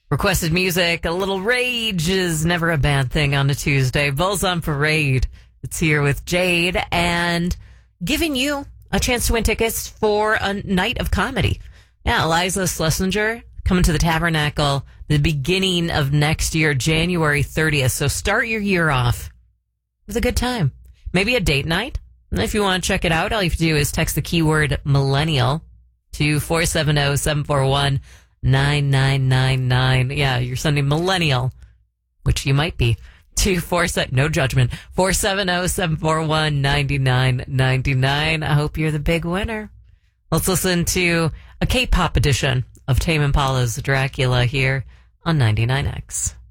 Requested music, a little rage is never a bad thing on a Tuesday. Bulls on Parade. It's here with Jade and giving you a chance to win tickets for a night of comedy. Yeah, Eliza Schlesinger coming to the Tabernacle the beginning of next year, January 30th. So start your year off with a good time. Maybe a date night. And if you want to check it out, all you have to do is text the keyword millennial to 470-741-9999. Yeah, you're sending millennial, which you might be, to no judgment, 470-741-9999. I hope you're the big winner. Let's listen to a K-pop edition of Tame Impala's Dracula here on 99X.